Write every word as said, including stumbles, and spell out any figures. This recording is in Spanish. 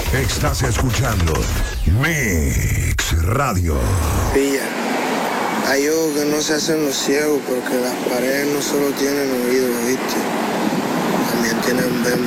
Estás escuchando Mix Radio. Pilla, hay ojos que no se hacen los ciegos porque las paredes no solo tienen oídos, ¿viste? También tienen vemos.